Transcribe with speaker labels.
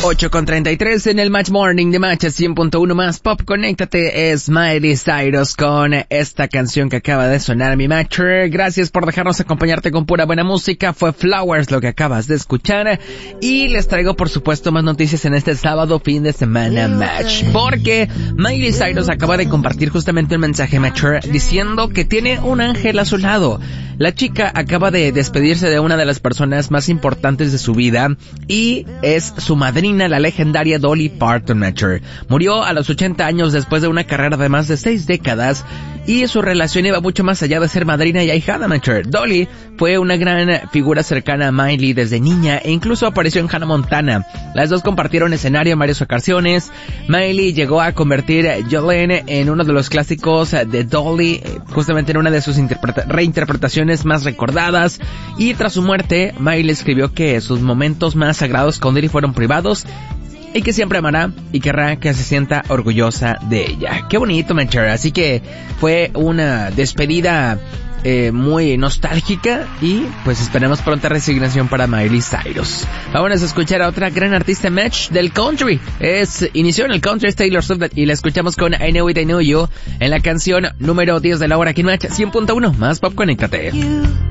Speaker 1: 8:33 en el Match Morning de Match 100.1 más Pop. Conéctate, es Miley Cyrus con esta canción que acaba de sonar, mi Matcher. Gracias por dejarnos acompañarte con pura buena música. Fue Flowers lo que acabas de escuchar. Y les traigo, por supuesto, más noticias en este sábado, fin de semana Match. Porque Miley Cyrus acaba de compartir justamente un mensaje, Matcher, diciendo que tiene un ángel a su lado. La chica acaba de despedirse de una de las personas más importantes de su vida y es su madrina, la legendaria Dolly Parton, Matcher. Murió a los 80 años después de una carrera de más de 6 décadas y su relación iba mucho más allá de ser madrina y ahijada, Matcher. Dolly fue una gran figura cercana a Miley desde niña e incluso apareció en Hannah Montana. Las dos compartieron escenario en varias ocasiones. Miley llegó a convertir Jolene en uno de los clásicos de Dolly, justamente en una de sus reinterpretaciones más recordadas, y tras su muerte, Miley escribió que sus momentos más sagrados con Dolly fueron privados y que siempre amará y querrá que se sienta orgullosa de ella. Qué bonito, Matcher. Así que fue una despedida muy nostálgica y pues esperamos pronta resignación para Miley Cyrus. Vamos a escuchar a otra gran artista Match del country. Inició en el country, es Taylor Swift, y la escuchamos con I Know It, I Know You en la canción número 10 de la hora aquí en Match 100.1 más Pop. Conéctate.